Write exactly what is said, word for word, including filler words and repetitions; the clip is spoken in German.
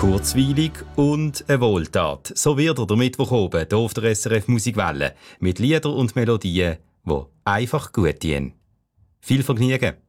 Kurzweilig und eine Wohltat. So wird er der Mittwoch oben hier auf der S R F Musikwelle mit Liedern und Melodien, die einfach gut tun. Viel Vergnügen!